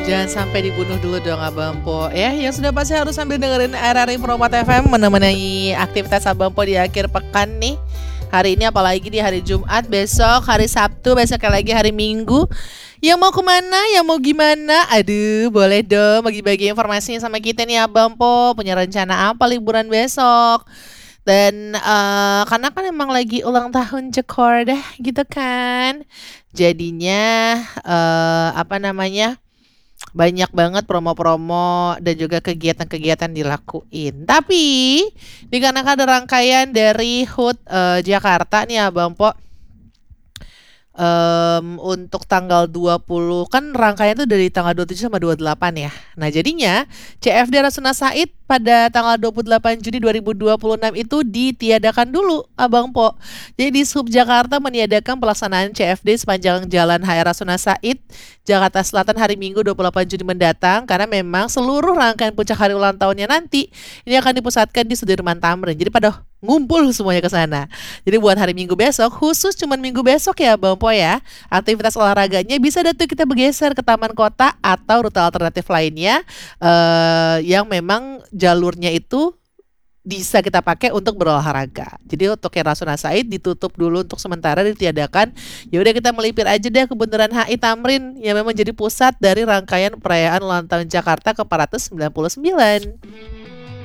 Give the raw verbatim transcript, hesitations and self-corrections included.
Jangan sampai dibunuh dulu dong Abang Po ya. Yang sudah pasti harus sambil dengerin R R I Promote F M menemani aktivitas Abang Po di akhir pekan nih. Hari ini apalagi di hari Jumat, besok hari Sabtu, besoknya lagi hari Minggu. Yang mau kemana, yang mau gimana? Aduh, boleh dong bagi-bagi informasinya sama kita nih Abang Po. Punya rencana apa liburan besok? Dan uh, karena kan emang lagi ulang tahun Jekor dah gitu kan. Jadinya uh, apa namanya? Banyak banget promo-promo dan juga kegiatan-kegiatan dilakuin. Tapi dikarenakan ada rangkaian dari H U T uh, Jakarta nih Abang Po. Um, untuk tanggal dua puluh kan rangkaian itu dari tanggal dua puluh tujuh sama dua puluh delapan ya. Nah, jadinya C F D Rasuna Said pada tanggal dua puluh delapan Juni dua ribu dua puluh enam itu ditiadakan dulu Abang Po. Jadi di Sub Jakarta meniadakan pelaksanaan C F D sepanjang Jalan H R Rasuna Said Jakarta Selatan hari Minggu dua puluh delapan Juni mendatang karena memang seluruh rangkaian puncak hari ulang tahunnya nanti ini akan dipusatkan di Sudirman Tamrin. Jadi pada ngumpul semuanya ke sana. Jadi buat hari Minggu besok, khusus cuman Minggu besok ya Bang Po ya, aktivitas olahraganya bisa datu kita bergeser ke taman kota atau rute alternatif lainnya uh, yang memang jalurnya itu bisa kita pakai untuk berolahraga. Jadi untuk yang Rasuna Said ditutup dulu untuk sementara ditiadakan. Ya udah kita melipir aja deh ke Bundaran H I Tamrin yang memang jadi pusat dari rangkaian perayaan ulang tahun Jakarta ke empat ratus sembilan puluh sembilan.